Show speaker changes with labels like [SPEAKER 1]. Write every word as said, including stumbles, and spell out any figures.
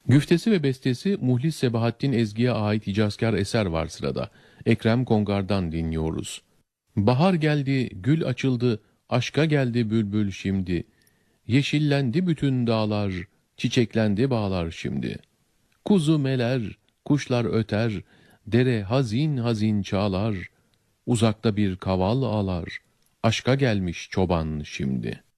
[SPEAKER 1] Güftesi ve bestesi Muhlis Sebahattin Ezgi'ye ait Hicazkar eser var sırada. Ekrem Kongar'dan dinliyoruz. Bahar geldi, gül açıldı, aşka geldi bülbül şimdi. Yeşillendi bütün dağlar, çiçeklendi bağlar şimdi. Kuzu meler, kuşlar öter, dere hazin hazin çağlar. Uzakta bir kaval ağlar, aşka gelmiş çoban şimdi.